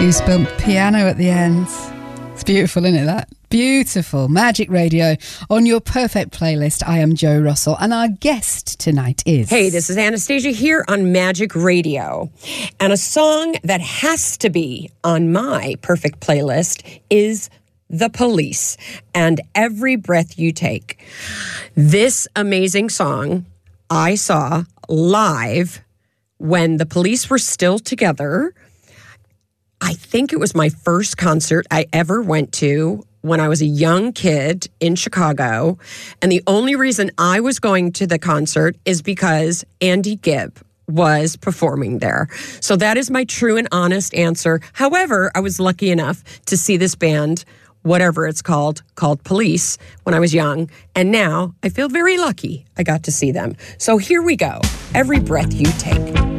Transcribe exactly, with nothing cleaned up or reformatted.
Goosebump piano at the end. It's beautiful, isn't it, that? Beautiful. Magic Radio on your perfect playlist. I am Jo Russell, and our guest tonight is... Hey, this is Anastasia here on Magic Radio. And a song that has to be on my perfect playlist is The Police and Every Breath You Take. This amazing song I saw live when the Police were still together. I think it was my first concert I ever went to when I was a young kid in Chicago. And the only reason I was going to the concert is because Andy Gibb was performing there. So that is my true and honest answer. However, I was lucky enough to see this band, whatever it's called, called Police, when I was young. And now I feel very lucky I got to see them. So here we go. Every Breath You Take.